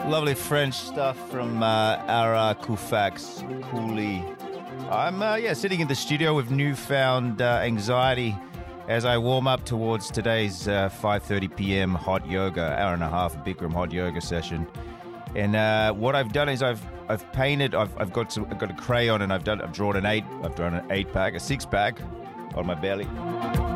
Lovely French stuff from Ara Koufax Cooley. I'm sitting in the studio with newfound anxiety as I warm up towards today's 5:30 p.m. hot yoga, hour and a half Bikram hot yoga session. And what I've done is I've painted. I've got a crayon and I've drawn an 8 pack, a 6 pack on my belly.